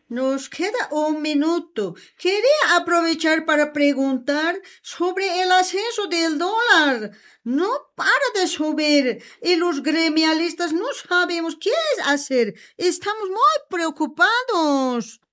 Nos queda un minuto. Quería aprovechar para preguntar sobre el ascenso del dólar. No para de subir y los gremialistas no sabemos qué hacer. Estamos muy preocupados.